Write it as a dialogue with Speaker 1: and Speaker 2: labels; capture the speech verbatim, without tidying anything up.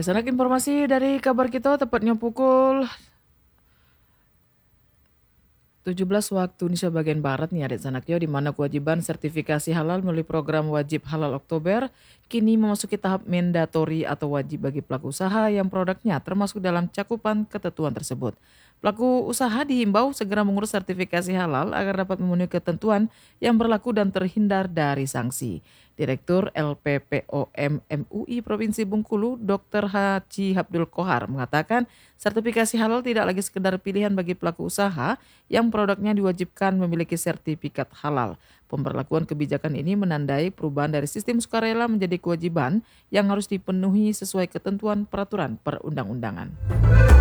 Speaker 1: Ada sanak informasi dari kabar kita tepatnya pukul tujuh belas waktu Indonesia bagian Barat nih adik sanakyo, di mana kewajiban sertifikasi halal melalui program wajib halal Oktober kini memasuki tahap mandatori atau wajib bagi pelaku usaha yang produknya termasuk dalam cakupan ketentuan tersebut. Pelaku usaha dihimbau segera mengurus sertifikasi halal agar dapat memenuhi ketentuan yang berlaku dan terhindar dari sanksi. Direktur L P P O M M U I Provinsi Bengkulu, dokter Haji Abdul Kohar mengatakan sertifikasi halal tidak lagi sekedar pilihan bagi pelaku usaha yang produknya diwajibkan memiliki sertifikat halal. Pemberlakuan kebijakan ini menandai perubahan dari sistem sukarela menjadi kewajiban yang harus dipenuhi sesuai ketentuan peraturan perundang-undangan.